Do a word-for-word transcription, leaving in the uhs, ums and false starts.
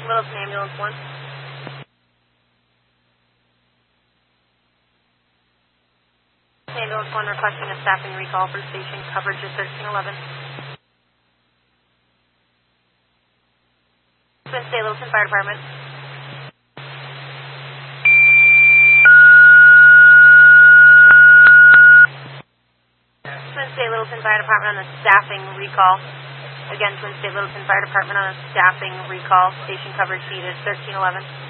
Littleton Ambulance one. Ambulance one requesting a staffing recall for station coverage at thirteen eleven. Twin State Littleton Fire Department. Twin State Littleton Fire Department on a staffing recall. Again, Twin State Littleton Fire Department on a staffing recall. Station coverage needed thirteen eleven.